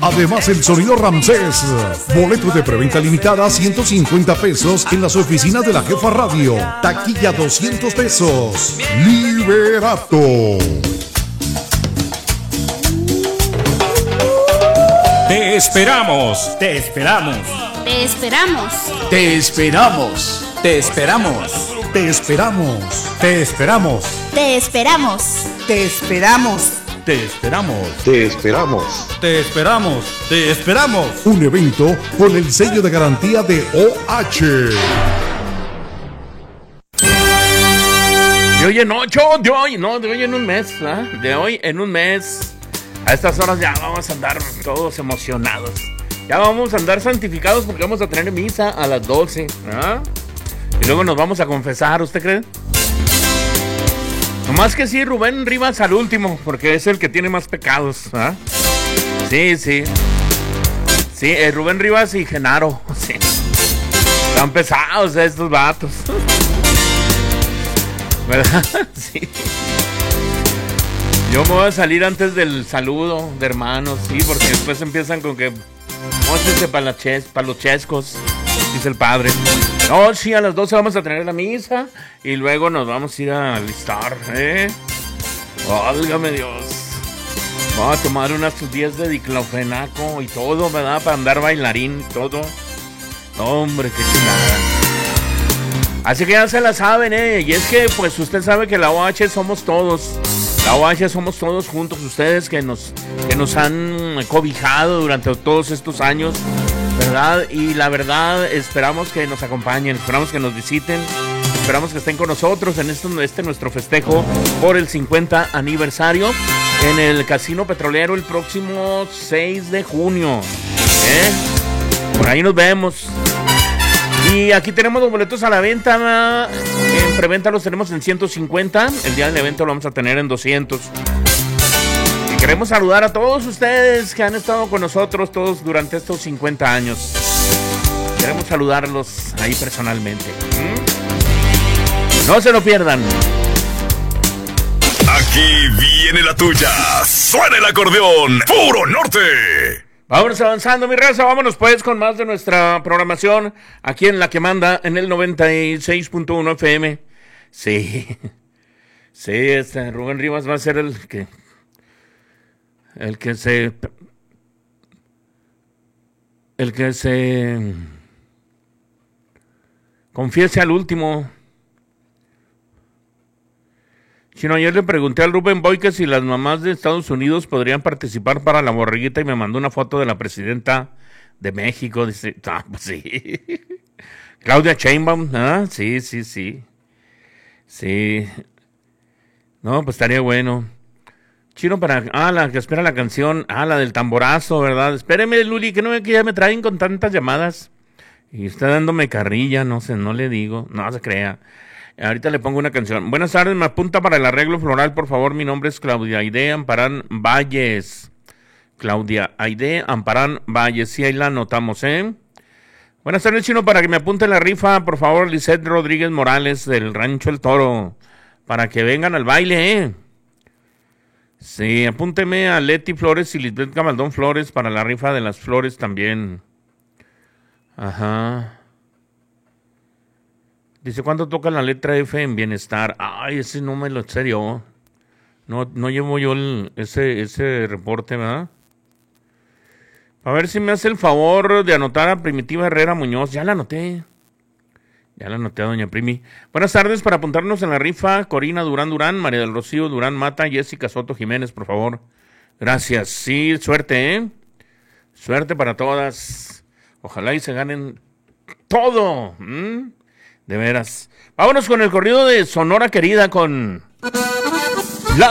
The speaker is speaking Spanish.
Además, el sonido Ramsés. Boleto de preventa limitada 150 pesos en las oficinas de la Jefa Radio. Taquilla 200 pesos. Liberato. Te esperamos. Te esperamos. Te esperamos. Te esperamos. Te esperamos. Te esperamos. Te esperamos. Te esperamos. Te esperamos. Te esperamos. Te esperamos. Te esperamos. Te esperamos. Un evento con el sello de garantía de OH. De hoy en 8, de hoy en un mes, ¿eh? De hoy en un mes. A estas horas ya vamos a andar todos emocionados. Ya vamos a andar santificados porque vamos a tener misa a las 12, ¿ah? Y luego nos vamos a confesar, ¿usted cree? Nomás que sí, Rubén Rivas al último, porque es el que tiene más pecados, ¿ah? Sí. Sí, Rubén Rivas y Genaro, sí. Están pesados estos vatos. ¿Verdad? Sí. Yo me voy a salir antes del saludo de hermanos, sí, porque después empiezan con que móchense para los chescos, dice el padre. No, sí, a las 12 vamos a tener la misa y luego nos vamos a ir a alistar, ¿eh? Válgame Dios. Vamos a tomar unas 10 de diclofenaco y todo, ¿verdad? Para andar bailarín y todo. Hombre, qué chingada. Así que ya se la saben, ¿eh? Y es que, pues, usted sabe que la OH somos todos. La OH somos todos juntos, ustedes que nos han cobijado durante todos estos años, ¿verdad? Y la verdad, esperamos que nos acompañen, esperamos que nos visiten, esperamos que estén con nosotros en este nuestro festejo por el 50 aniversario en el Casino Petrolero el próximo 6 de junio, ¿eh? Por ahí nos vemos. Y aquí tenemos los boletos a la venta. En preventa los tenemos en 150. El día del evento lo vamos a tener en 200. Y queremos saludar a todos ustedes que han estado con nosotros todos durante estos 50 años. Queremos saludarlos ahí personalmente. No se lo pierdan. Aquí viene la tuya. Suena el acordeón. ¡Puro norte! Vámonos avanzando, mi raza, vámonos pues con más de nuestra programación aquí en La Que Manda, en el 96.1 FM. Sí, Rubén Rivas va a ser el que se confiese al último. Chino, ayer le pregunté al Rubén Boy que si las mamás de Estados Unidos podrían participar para la borreguita y me mandó una foto de la presidenta de México. Dice, pues sí. Claudia Sheinbaum, ¿ah? Sí. Sí. No, pues estaría bueno. Chino, la que espera la canción, la del tamborazo, ¿verdad? Espéreme, Luli, que no ve que ya me traen con tantas llamadas. Y está dándome carrilla, no sé, no le digo, no se crea. Ahorita le pongo una canción. Buenas tardes, me apunta para el arreglo floral, por favor. Mi nombre es Claudia Aide Amparán Valles. Claudia Aide Amparán Valles. Sí, ahí la anotamos, ¿eh? Buenas tardes, Chino, para que me apunte la rifa, por favor, Lisette Rodríguez Morales del Rancho El Toro. Para que vengan al baile, ¿eh? Sí, apúnteme a Leti Flores y Lisbeth Camaldón Flores para la rifa de las flores también. Ajá. Dice, ¿cuánto toca la letra F en Bienestar? Ay, ese no me lo sé yo. No llevo yo ese reporte, ¿verdad? A ver si me hace el favor de anotar a Primitiva Herrera Muñoz. Ya la anoté a doña Primi. Buenas tardes, para apuntarnos en la rifa, Corina Durán, María del Rocío Durán Mata, Jessica Soto Jiménez, por favor. Gracias. Sí, suerte, ¿eh? Suerte para todas. Ojalá y se ganen todo. De veras. Vámonos con el corrido de Sonora Querida con